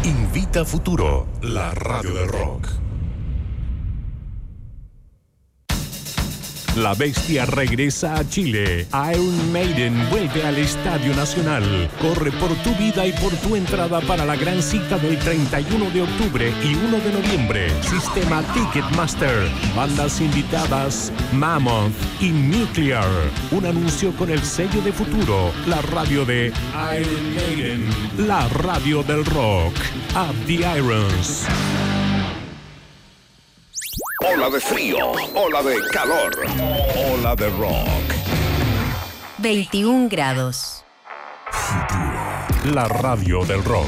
Invita Futuro, la radio del rock. La Bestia regresa a Chile. Iron Maiden vuelve al Estadio Nacional. Corre por tu vida y por tu entrada para la gran cita del 31 de octubre y 1 de noviembre. Sistema Ticketmaster. Bandas invitadas Mammoth y Nuclear. Un anuncio con el sello de Futuro. La radio de Iron Maiden. La radio del rock. Up the Irons. Ola de frío, ola de calor, ola de rock. 21 grados. Futuro, la radio del rock.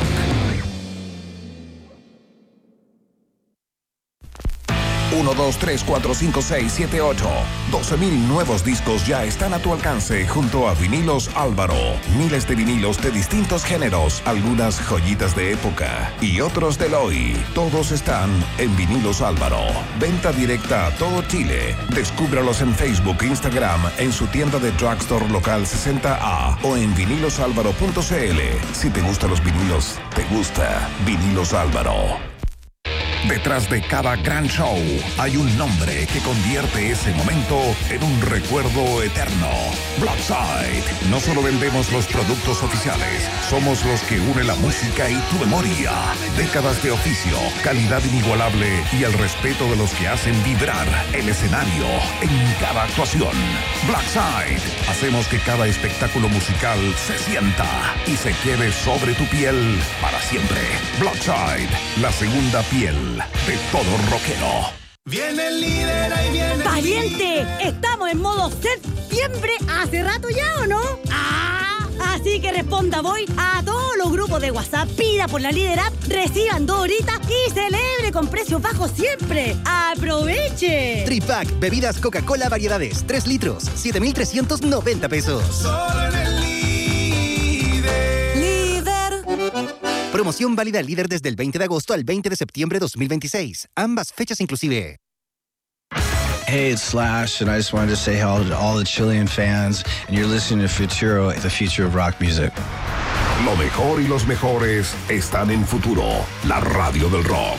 1, 2, 3, 4, 5, 6, 7, 8. 12,000 nuevos discos ya están a tu alcance junto a Vinilos Álvaro. Miles de vinilos de distintos géneros, algunas joyitas de época y otros del hoy. Todos están en Vinilos Álvaro. Venta directa a todo Chile. Descúbralos en Facebook e Instagram, en su tienda de Drugstore Local 60A o en vinilosalvaro.cl. Si te gustan los vinilos, te gusta Vinilos Álvaro. Detrás de cada gran show hay un nombre que convierte ese momento en un recuerdo eterno. Blackside. No solo vendemos los productos oficiales, somos los que unen la música y tu memoria. Décadas de oficio, calidad inigualable y el respeto de los que hacen vibrar el escenario en cada actuación. Blackside. Hacemos que cada espectáculo musical se sienta y se quede sobre tu piel para siempre. Blackside, la segunda piel de todo rockero. Viene el líder, ahí viene. ¡Pariente! Estamos en modo septiembre hace rato ya, ¿o no? Así que responda voy a todos los grupos de WhatsApp, pida por la Líder App, reciban 2 horitas y celebre con precios bajos siempre. ¡Aproveche! Tripack, bebidas Coca-Cola variedades, 3 litros, 7,390 pesos. Solo en el líder. Promoción válida al Líder desde el 20 de agosto al 20 de septiembre de 2026. Ambas fechas inclusive. Hey, it's Slash, and I just wanted to say hello to all the Chilean fans, and you're listening to Futuro, the future of rock music. Lo mejor y los mejores están en Futuro, la radio del rock.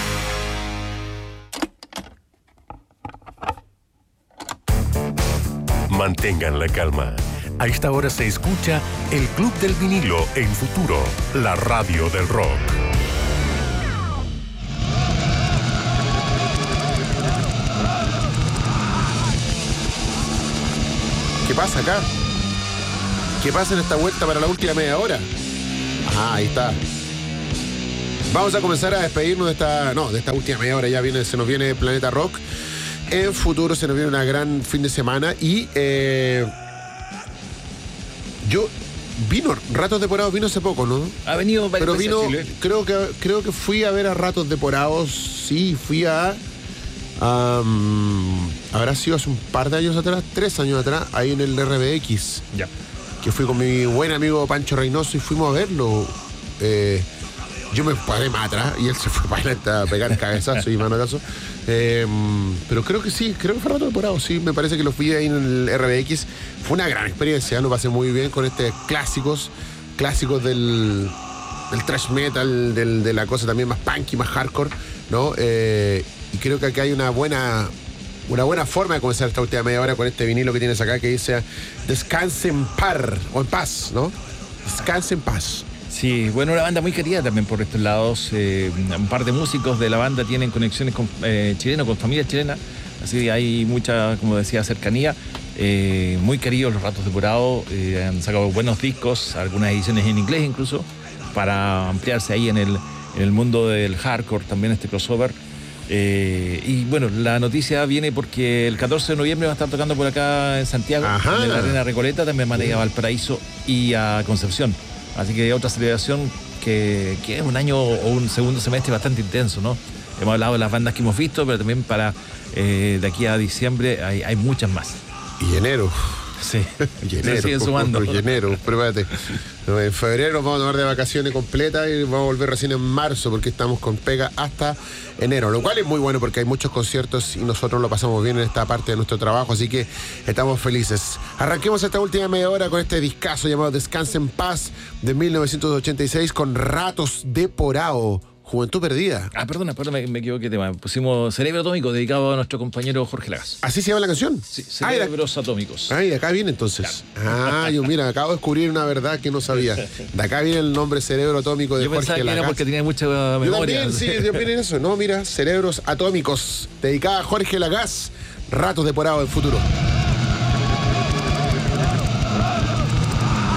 Mantengan la calma. A esta hora se escucha el Club del Vinilo en Futuro, la radio del rock. ¿Qué pasa acá? ¿Qué pasa en esta vuelta para la última media hora? Ajá, ahí está. Vamos a comenzar a despedirnos de esta última media hora. Se nos viene Planeta Rock. En Futuro se nos viene una gran fin de semana y vino Ratos Deporados, vino hace poco, ¿no? Ha venido pero vino, creo que fui a ver a Ratos Deporados, sí, fui a habrá sido hace un par de años atrás, 3 años atrás, ahí en el RBX. Ya. Que fui con mi buen amigo Pancho Reynoso y fuimos a verlo. Yo me paré más atrás y él se fue para adelante a pegar cabezazo y manotazo. Pero creo que sí, creo que fue Rato Deporado, sí, me parece que lo fui ahí en el RBX. Fue una gran experiencia, lo pasé muy bien con clásicos del thrash metal, de la cosa también más punky, más hardcore, ¿no? Y creo que acá hay una buena forma de comenzar esta última media hora con este vinilo que tienes acá que dice Descanse en paz, ¿no? Descanse en paz. Sí, bueno, una banda muy querida también por estos lados. Un par de músicos de la banda tienen conexiones con chilenos, con familias chilenas. Así que hay mucha, como decía, cercanía. Muy queridos los Ratos Deporados. Han sacado buenos discos, algunas ediciones en inglés incluso, para ampliarse ahí en el mundo del hardcore, también este crossover. Y bueno, la noticia viene porque el 14 de noviembre va a estar tocando por acá en Santiago, en la Arena Recoleta. También van a ir a Valparaíso y a Concepción. Así que hay otra celebración que es un año o un segundo semestre bastante intenso, ¿no? Hemos hablado de las bandas que hemos visto, pero también para de aquí a diciembre hay muchas más. Y enero. Sí. Y enero, Se siguen sumando. y enero, prepárate. En febrero nos vamos a tomar de vacaciones completas y vamos a volver recién en marzo porque estamos con pega hasta enero, lo cual es muy bueno porque hay muchos conciertos y nosotros lo pasamos bien en esta parte de nuestro trabajo, así que estamos felices. Arranquemos esta última media hora con este discazo llamado Descansa en Paz de 1986 con Ratos de Porao. Juventud Perdida. Perdona, me equivoqué de tema. Pusimos Cerebro Atómico, dedicado a nuestro compañero Jorge Lagas. ¿Así se llama la canción? Sí, Cerebros Atómicos. De acá viene entonces. Claro. Yo mira, acabo de descubrir una verdad que no sabía. De acá viene el nombre Cerebro Atómico de Jorge Lagas. Yo pensaba que era porque tenía mucha memoria. Yo también eso. No, mira, Cerebros Atómicos, dedicada a Jorge Lagas. Ratos de Porao en futuro.